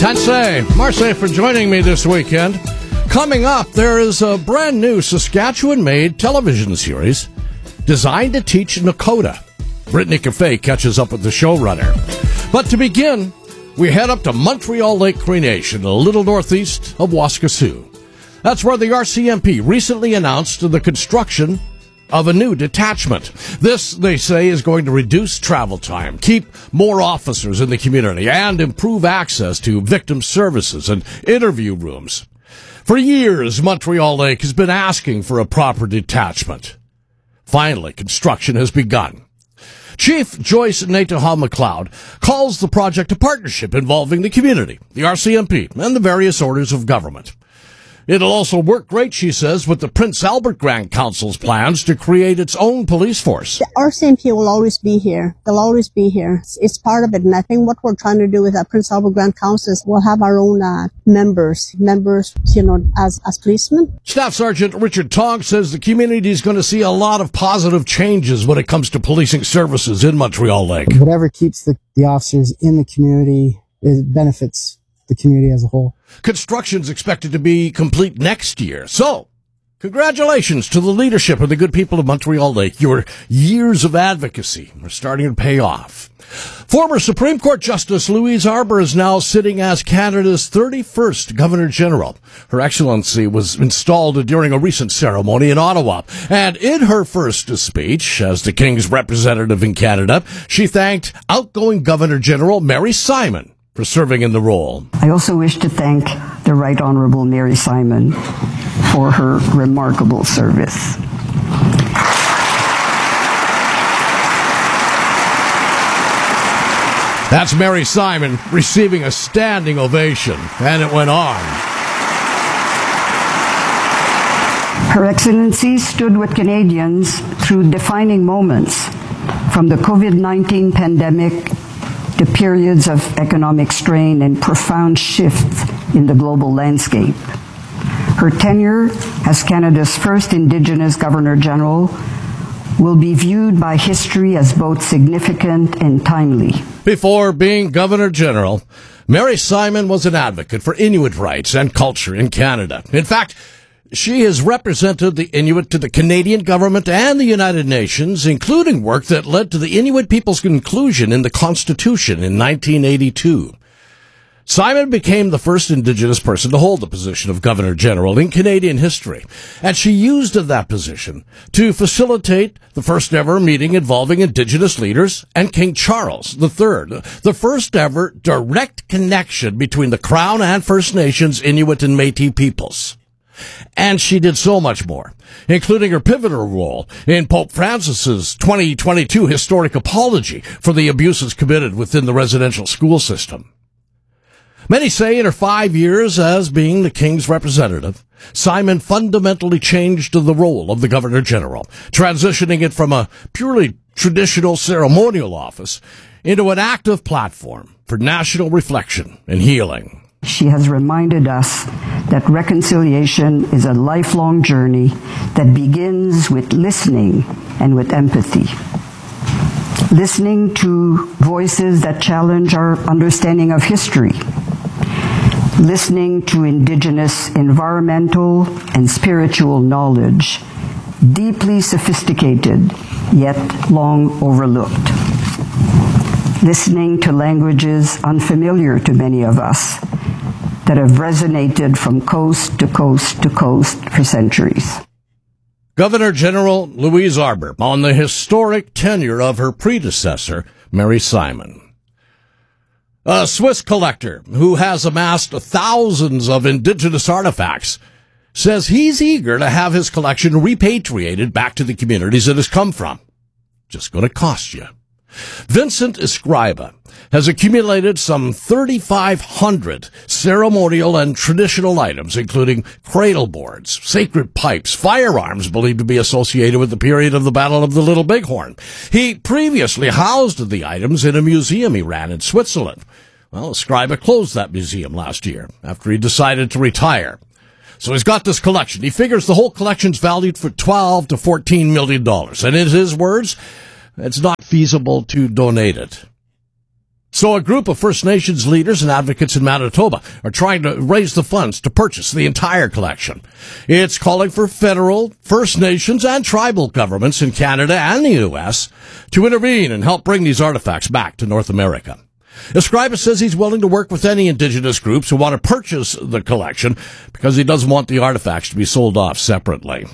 Tensei, Marseille for joining me this weekend. Coming up, there is a brand new Saskatchewan-made television series designed to teach Nakota. Brittany Cafe catches up with the showrunner. But to begin, we head up to Montreal Lake Cree Nation, a little northeast of Waskesiu. That's where the RCMP recently announced the construction of a new detachment. This, they say, is going to reduce travel time, keep more officers in the community, and improve access to victim services and interview rooms. For years, Montreal Lake has been asking for a proper detachment. Finally, construction has begun. Chief Joyce Nataha McLeod calls the project a partnership involving the community, the RCMP, and the various orders of government. It'll also work great, she says, with the Prince Albert Grand Council's plans to create its own police force. The RCMP will always be here. They'll always be here. It's part of it. And I think what we're trying to do with Prince Albert Grand Council is we'll have our own members, as policemen. Staff Sergeant Richard Tong says the community is going to see a lot of positive changes when it comes to policing services in Montreal Lake. Whatever keeps the officers in the community, it benefits the community as a whole. Construction's expected to be complete next year. So, congratulations to the leadership of the good people of Montreal Lake. Your years of advocacy are starting to pay off. Former Supreme Court Justice Louise Arbour is now sitting as Canada's 31st Governor General. Her Excellency was installed during a recent ceremony in Ottawa. And in her first speech as the King's representative in Canada, she thanked outgoing Governor General Mary Simon for serving in the role. I also wish to thank the Right Honourable Mary Simon for her remarkable service. That's Mary Simon receiving a standing ovation, and it went on. Her Excellency stood with Canadians through defining moments, from the COVID-19 pandemic to periods of economic strain and profound shifts in the global landscape. Her tenure as Canada's first Indigenous Governor-General will be viewed by history as both significant and timely. Before being Governor-General, Mary Simon was an advocate for Inuit rights and culture in Canada. In fact, she has represented the Inuit to the Canadian government and the United Nations, including work that led to the Inuit people's inclusion in the Constitution in 1982. Simon became the first Indigenous person to hold the position of Governor-General in Canadian history, and she used that position to facilitate the first-ever meeting involving Indigenous leaders and King Charles III, the first-ever direct connection between the Crown and First Nations Inuit and Métis peoples. And she did so much more, including her pivotal role in Pope Francis's 2022 historic apology for the abuses committed within the residential school system. Many say in her 5 years as being the King's representative, Simon fundamentally changed the role of the Governor-General, transitioning it from a purely traditional ceremonial office into an active platform for national reflection and healing. She has reminded us that reconciliation is a lifelong journey that begins with listening and with empathy. Listening to voices that challenge our understanding of history. Listening to Indigenous environmental and spiritual knowledge, deeply sophisticated, yet long overlooked. Listening to languages unfamiliar to many of us, that have resonated from coast to coast to coast for centuries. Governor-General Louise Arbour on the historic tenure of her predecessor, Mary Simon. A Swiss collector who has amassed thousands of Indigenous artifacts says he's eager to have his collection repatriated back to the communities it has come from. Just going to cost you. Vincent Escriba has accumulated some 3,500 ceremonial and traditional items, including cradle boards, sacred pipes, firearms believed to be associated with the period of the Battle of the Little Bighorn. He previously housed the items in a museum he ran in Switzerland. Well, Escriba closed that museum last year after he decided to retire. So he's got this collection. He figures the whole collection's valued for $12 to $14 million. And in his words, it's not feasible to donate it. So a group of First Nations leaders and advocates in Manitoba are trying to raise the funds to purchase the entire collection. It's calling for federal, First Nations, and tribal governments in Canada and the U.S. to intervene and help bring these artifacts back to North America. Escrivá says he's willing to work with any Indigenous groups who want to purchase the collection because he doesn't want the artifacts to be sold off separately.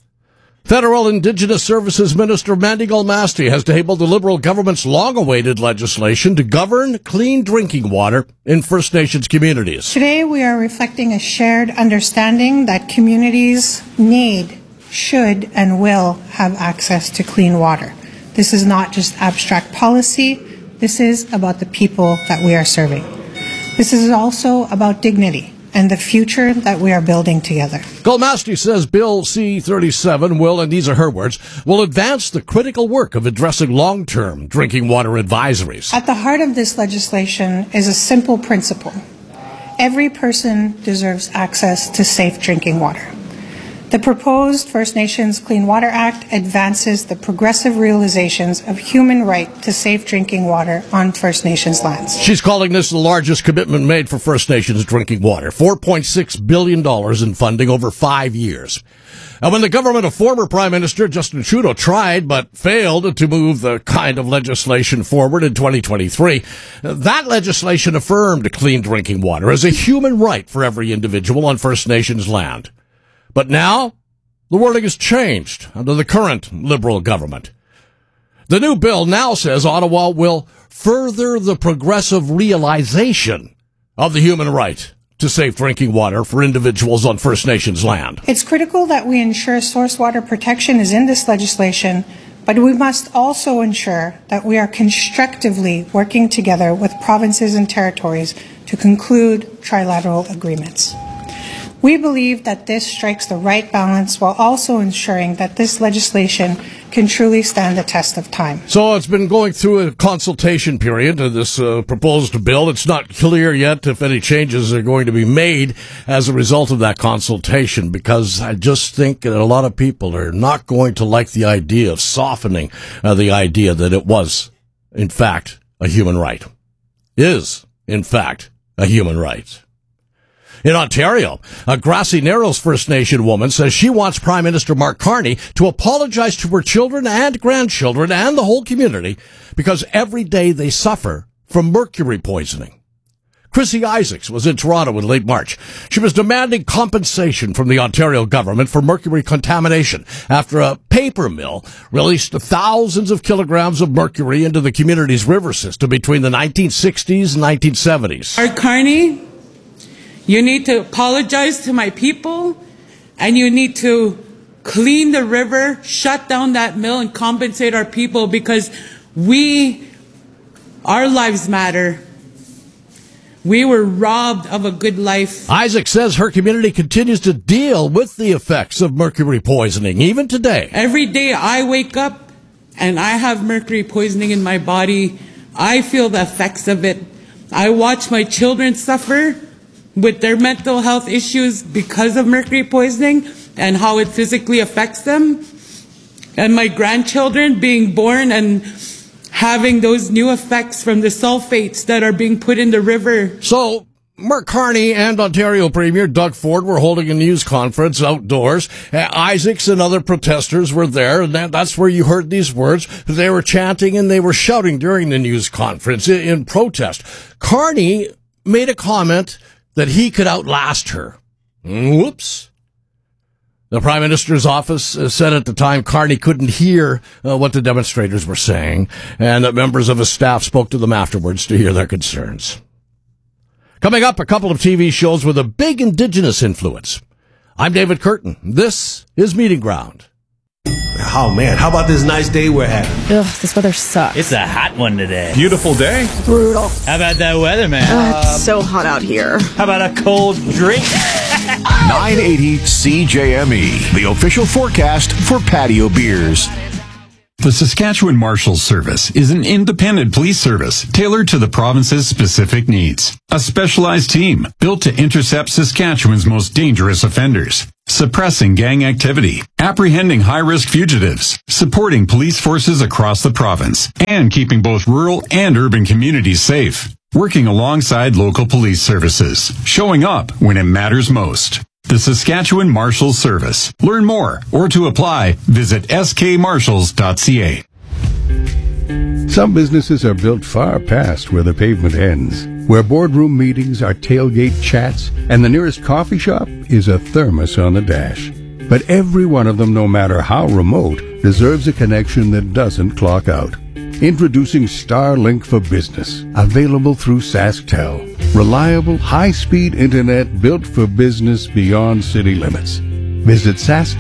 Federal Indigenous Services Minister Mandy Galmasti has tabled the Liberal government's long-awaited legislation to govern clean drinking water in First Nations communities. Today we are reflecting a shared understanding that communities need, should, and will have access to clean water. This is not just abstract policy. This is about the people that we are serving. This is also about dignity and the future that we are building together. Galmasti says Bill C-37 will, and these are her words, will advance the critical work of addressing long-term drinking water advisories. At the heart of this legislation is a simple principle. Every person deserves access to safe drinking water. The proposed First Nations Clean Water Act advances the progressive realizations of human right to safe drinking water on First Nations lands. She's calling this the largest commitment made for First Nations drinking water, $4.6 billion in funding over 5 years. And when the government of former Prime Minister Justin Trudeau tried but failed to move the kind of legislation forward in 2023, that legislation affirmed clean drinking water as a human right for every individual on First Nations land. But now, the wording has changed under the current Liberal government. The new bill now says Ottawa will further the progressive realization of the human right to safe drinking water for individuals on First Nations land. It's critical that we ensure source water protection is in this legislation, but we must also ensure that we are constructively working together with provinces and territories to conclude trilateral agreements. We believe that this strikes the right balance while also ensuring that this legislation can truly stand the test of time. So it's been going through a consultation period, this proposed bill. It's not clear yet if any changes are going to be made as a result of that consultation, because I just think that a lot of people are not going to like the idea of softening the idea that it was, in fact, a human right. Is, in fact, a human right. In Ontario, a Grassy Narrows First Nation woman says she wants Prime Minister Mark Carney to apologize to her children and grandchildren and the whole community because every day they suffer from mercury poisoning. Chrissy Isaacs was in Toronto in late March. She was demanding compensation from the Ontario government for mercury contamination after a paper mill released thousands of kilograms of mercury into the community's river system between the 1960s and 1970s. Mark Carney, you need to apologize to my people, and you need to clean the river, shut down that mill, and compensate our people because our lives matter. We were robbed of a good life. Isaac says her community continues to deal with the effects of mercury poisoning, even today. Every day I wake up and I have mercury poisoning in my body. I feel the effects of it. I watch my children suffer with their mental health issues because of mercury poisoning and how it physically affects them. And my grandchildren being born and having those new effects from the sulfates that are being put in the river. So, Mark Carney and Ontario Premier Doug Ford were holding a news conference outdoors. Isaacs and other protesters were there, and that's where you heard these words. They were chanting and they were shouting during the news conference in protest. Carney made a comment that he could outlast her. Whoops. The Prime Minister's office said at the time Carney couldn't hear what the demonstrators were saying, and that members of his staff spoke to them afterwards to hear their concerns. Coming up, a couple of TV shows with a big Indigenous influence. I'm David Curtin. This is Meeting Ground. Oh, man, how about this nice day we're having? Ugh, this weather sucks. It's a hot one today. Beautiful day. Brutal. How about that weather, man? It's so hot out here. How about a cold drink? 980 CJME, the official forecast for patio beers. The Saskatchewan Marshals Service is an independent police service tailored to the province's specific needs. A specialized team built to intercept Saskatchewan's most dangerous offenders. suppressing gang activity, apprehending high-risk fugitives, supporting police forces across the province, and keeping both rural and urban communities safe. Working alongside local police services, showing up when it matters most. The Saskatchewan Marshals Service. Learn more or to apply, visit skmarshals.ca. Some businesses are built far past where the pavement ends, where boardroom meetings are tailgate chats, and the nearest coffee shop is a thermos on the dash. But every one of them, no matter how remote, deserves a connection that doesn't clock out. Introducing Starlink for Business, available through SaskTel. Reliable, high-speed internet built for business beyond city limits. Visit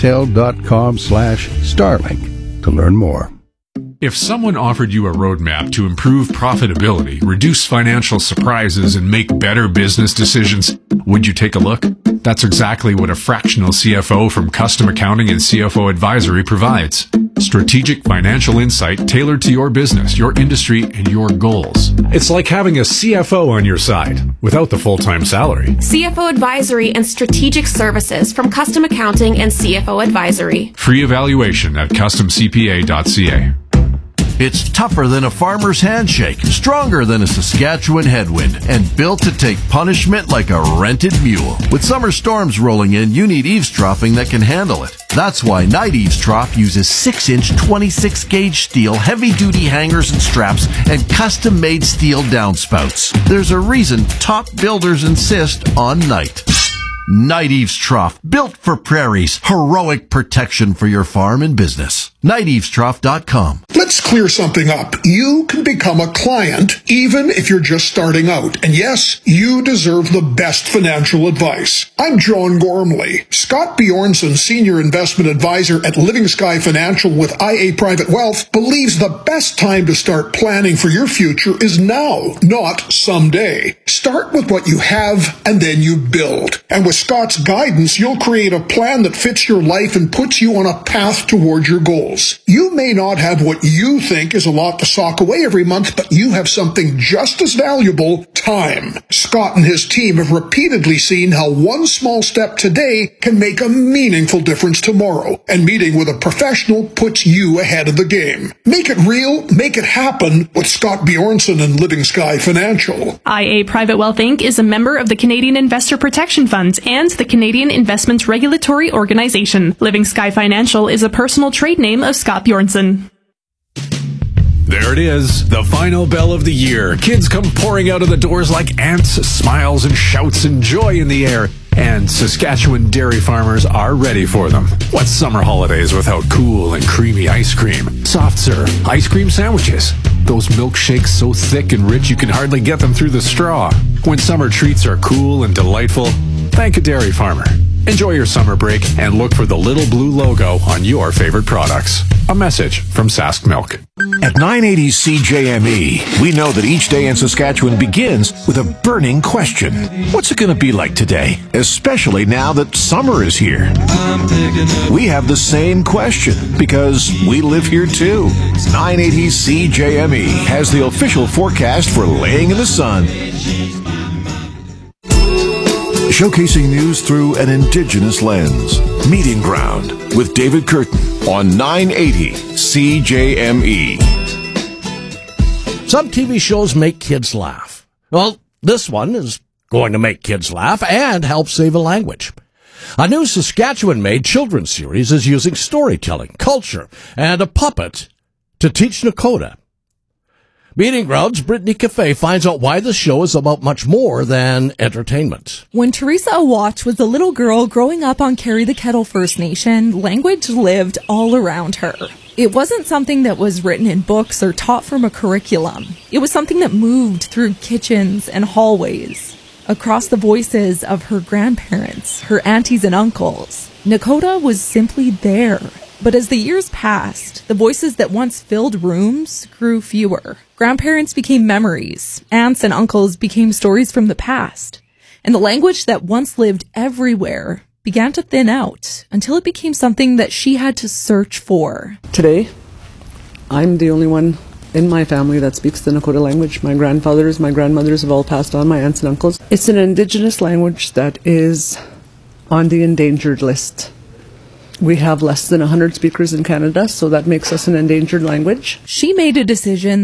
sasktel.com/Starlink to learn more. If someone offered you a roadmap to improve profitability, reduce financial surprises, and make better business decisions, would you take a look? That's exactly what a fractional CFO from Custom Accounting and CFO Advisory provides. Strategic financial insight tailored to your business, your industry, and your goals. It's like having a CFO on your side without the full-time salary. CFO Advisory and Strategic Services from Custom Accounting and CFO Advisory. Free evaluation at customcpa.ca. It's tougher than a farmer's handshake, stronger than a Saskatchewan headwind, and built to take punishment like a rented mule. With summer storms rolling in, you need eavesdropping that can handle it. That's why Night Eavesdrop uses 6-inch 26-gauge steel, heavy-duty hangers and straps, and custom-made steel downspouts. There's a reason top builders insist on Night. Night Eavesdrop, built for prairies, heroic protection for your farm and business. NightEavesdrop.com. Let's clear something up. You can become a client even if you're just starting out. And yes, you deserve the best financial advice. I'm John Gormley. Scott Bjornson, Senior Investment Advisor at Living Sky Financial with IA Private Wealth, believes the best time to start planning for your future is now, not someday. Start with what you have and then you build. And with Scott's guidance, you'll create a plan that fits your life and puts you on a path toward your goals. You may not have what you think is a lot to sock away every month, but you have something just as valuable, time. Scott and his team have repeatedly seen how one small step today can make a meaningful difference tomorrow, and meeting with a professional puts you ahead of the game. Make it real, make it happen with Scott Bjornson and Living Sky Financial. IA Private Wealth Inc. is a member of the Canadian Investor Protection Fund and the Canadian Investment Regulatory Organization. Living Sky Financial is a personal trade name of Scott Bjornson. There it is, the final bell of the year. Kids come pouring out of the doors like ants, smiles and shouts and joy in the air. And Saskatchewan dairy farmers are ready for them. What's summer holidays without cool and creamy ice cream, soft serve, ice cream sandwiches, those milkshakes so thick and rich you can hardly get them through the straw? When summer treats are cool and delightful, thank a dairy farmer. Enjoy your summer break and look for the little blue logo on your favorite products. A message from Sask Milk. At 980 CJME, we know that each day in Saskatchewan begins with a burning question. What's it going to be like today? Especially now that summer is here. We have the same question because we live here too. 980 CJME has the official forecast for laying in the sun. Showcasing news through an Indigenous lens. Meeting Ground with David Curtin on 980 CJME. Some TV shows make kids laugh. Well, this one is going to make kids laugh and help save a language. A new Saskatchewan-made children's series is using storytelling, culture, and a puppet to teach Nakota. Meeting Ground's Brittany Cafe finds out why the show is about much more than entertainment. When Teresa Awatch was a little girl growing up on Carry the Kettle First Nation, language lived all around her. It wasn't something that was written in books or taught from a curriculum. It was something that moved through kitchens and hallways, across the voices of her grandparents, her aunties and uncles. Nakota was simply there. But as the years passed, the voices that once filled rooms grew fewer. Grandparents became memories. Aunts and uncles became stories from the past. And the language that once lived everywhere began to thin out until it became something that she had to search for. Today, I'm the only one in my family that speaks the Nakota language. My grandfathers, my grandmothers have all passed on, my aunts and uncles. It's an Indigenous language that is on the endangered list. We have less than 100 speakers in Canada, so that makes us an endangered language. She made a decision